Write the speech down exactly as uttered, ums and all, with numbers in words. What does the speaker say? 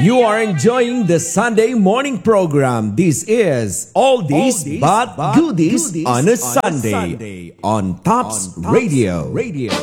You are enjoying the Sunday morning program. This is All This But Goodies on a Sunday on Tops Radio.